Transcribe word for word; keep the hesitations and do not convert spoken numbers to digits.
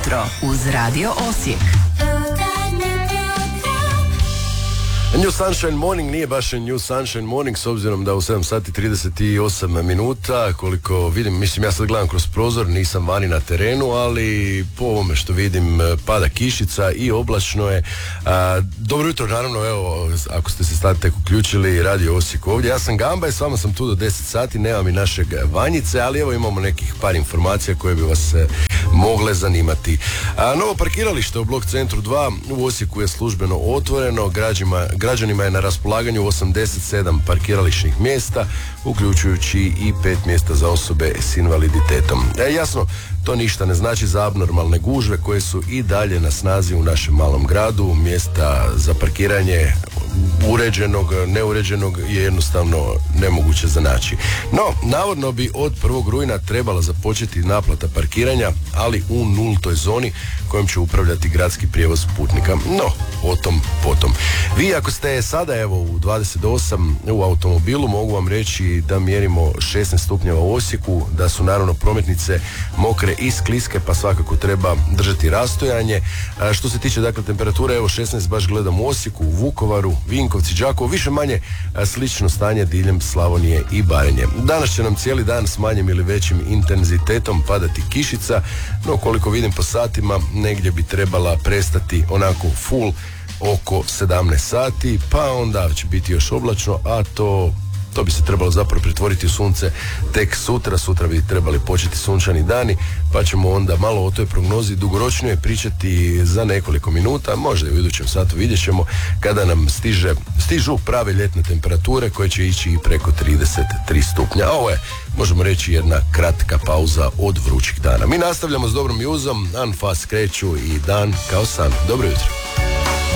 jutro uz Radio Osijek. New Sunshine Morning nije baš New Sunshine Morning, s obzirom da u sedam sati trideset osam minuta, koliko vidim, mislim ja sad gledam kroz prozor, nisam vani na terenu, ali po ovome što vidim pada kišica i oblačno je. A, dobro jutro, naravno, evo, ako ste se sad tek uključili, Radio Osijek ovdje, ja sam Gamba i s vama sam tu do deset sati, nemam i našeg Vanjice, ali evo imamo nekih par informacija koje bi vas e, mogle zanimati. A, novo parkiralište u blok centru dva u Osijeku je službeno otvoreno, građima Građanima je na raspolaganju osamdeset sedam parkirališnih mjesta, uključujući i pet mjesta za osobe s invaliditetom. E, jasno, to ništa ne znači za abnormalne gužve koje su i dalje na snazi u našem malom gradu. Mjesta za parkiranje uređenog, neuređenog je jednostavno nemoguće za naći. No, navodno bi od prvog rujna trebala započeti naplata parkiranja, ali u nultoj zoni kojom će upravljati gradski prijevoz putnika. No, o tom potom. Vi ako ste sada evo u dvadeset osam u automobilu, mogu vam reći da mjerimo šesnaest stupnjeva u Osijeku, da su naravno prometnice mokre i skliske, pa svakako treba držati rastojanje. A što se tiče dakle temperature, evo šesnaest baš gledam u Osijeku, u Vukovaru, Vinkovci, Đakovo, više manje slično stanje diljem Slavonije i Baranje. Danas će nam cijeli dan s manjim ili većim intenzitetom padati kišica, no koliko vidim po satima, negdje bi trebala prestati onako full oko sedamnaest sati, pa onda će biti još oblačno, a to to bi se trebalo zapravo pretvoriti u sunce tek sutra. Sutra bi trebali početi sunčani dani, pa ćemo onda malo o toj prognozi dugoročnije pričati za nekoliko minuta, možda i u idućem satu, vidjet ćemo kada nam stiže, stižu prave ljetne temperature koje će ići i preko trideset tri stupnja. Ovo je, možemo reći, jedna kratka pauza od vrućih dana. Mi nastavljamo s dobrom juzom, Anfas kreću i dan kao san. Dobro jutro.